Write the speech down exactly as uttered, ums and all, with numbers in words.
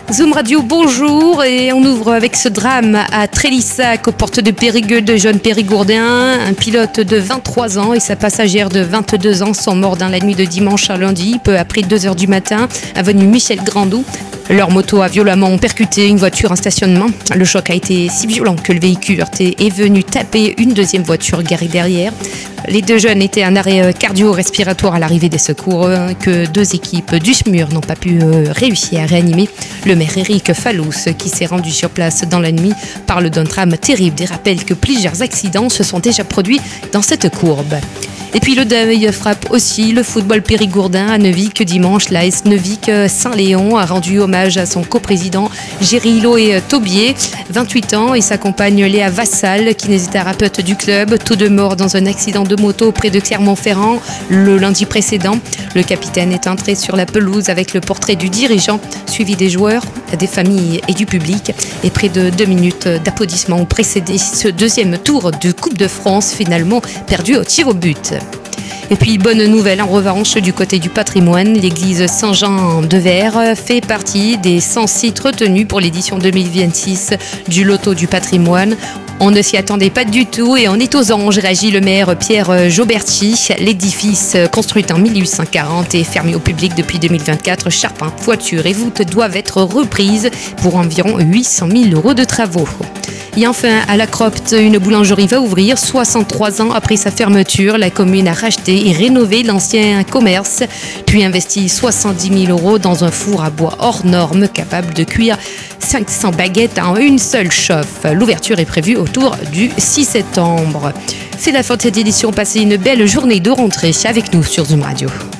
Zoom Radio, bonjour, et on ouvre avec ce drame à Trélissac, aux portes de Périgueux, de jeunes périgourdins. Un pilote de vingt-trois ans et sa passagère de vingt-deux ans sont morts dans la nuit de dimanche à lundi, peu après deux heures du matin, avenue Michel Grandou. Leur moto a violemment percuté une voiture en stationnement. Le choc a été si violent que le véhicule heurté est venu taper une deuxième voiture garée derrière. Les deux jeunes étaient en arrêt cardio-respiratoire à l'arrivée des secours que deux équipes du S M U R n'ont pas pu réussir à réanimer. Le maire Éric Fallous, qui s'est rendu sur place dans la nuit, parle d'un drame terrible et rappelle que plusieurs accidents se sont déjà produits dans cette courbe. Et puis le deuil frappe aussi le football périgourdin à Neuvic. Dimanche, l'A S Neuvic Saint-Léon a rendu hommage à son coprésident Géry-Loé Taubier, vingt-huit ans, et sa compagne Léa Vassal, kinésithérapeute du club, tous deux morts dans un accident de moto près de Clermont-Ferrand le lundi précédent. Le capitaine est entré sur la pelouse avec le portrait du dirigeant, suivi des joueurs, des familles et du public. Et près de deux minutes d'applaudissements ont précédé ce deuxième tour de Coupe de France, finalement perdu au tir au but. Et puis, bonne nouvelle en revanche du côté du patrimoine, l'église Saint-Jean de Vert fait partie des cent sites retenus pour l'édition deux mille vingt-six du Loto du patrimoine. On ne s'y attendait pas du tout et on est aux anges, réagit le maire Pierre Joberti. L'édifice, construit en mille huit cent quarante et fermé au public depuis deux mille vingt-quatre, charpente, toiture et voûtes doivent être reprises pour environ huit cent mille euros de travaux. Et enfin, à la Cropte, une boulangerie va ouvrir. soixante-trois ans après sa fermeture, la commune a racheté et rénové l'ancien commerce, puis investi soixante-dix mille euros dans un four à bois hors norme capable de cuire cinq cents baguettes en une seule chauffe. L'ouverture est prévue autour du six septembre. C'est la fin de cette édition. Passez une belle journée de rentrée avec nous sur Zoom Radio.